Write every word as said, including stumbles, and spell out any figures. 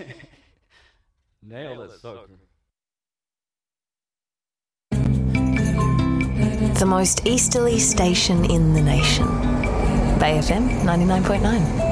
Nailed it, so. The most easterly station in the nation. Bay F M ninety-nine point nine.